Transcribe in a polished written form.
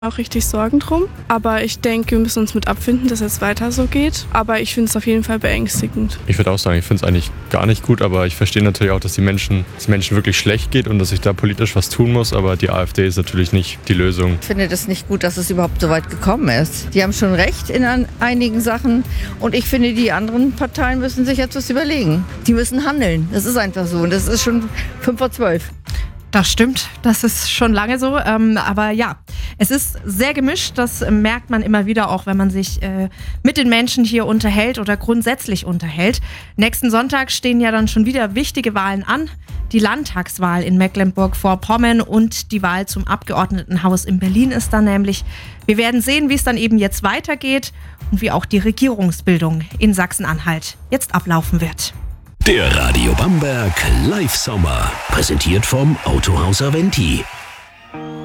Auch richtig Sorgen drum, aber ich denke, wir müssen uns mit abfinden, dass es weiter so geht, aber ich finde es auf jeden Fall beängstigend. Ich würde auch sagen, ich finde es eigentlich gar nicht gut, aber ich verstehe natürlich auch, dass es Menschen wirklich schlecht geht und dass ich da politisch was tun muss, aber die AfD ist natürlich nicht die Lösung. Ich finde das nicht gut, dass es überhaupt so weit gekommen ist. Die haben schon recht in einigen Sachen und ich finde, die anderen Parteien müssen sich jetzt was überlegen. Die müssen handeln, das ist einfach so und das ist schon 11:55. Das stimmt, das ist schon lange so, aber ja, es ist sehr gemischt, das merkt man immer wieder, auch wenn man sich mit den Menschen hier unterhält oder grundsätzlich unterhält. Nächsten Sonntag stehen ja dann schon wieder wichtige Wahlen an, die Landtagswahl in Mecklenburg-Vorpommern und die Wahl zum Abgeordnetenhaus in Berlin ist dann nämlich. Wir werden sehen, wie es dann eben jetzt weitergeht und wie auch die Regierungsbildung in Sachsen-Anhalt jetzt ablaufen wird. Der Radio Bamberg Live Sommer, präsentiert vom Autohaus Aventi.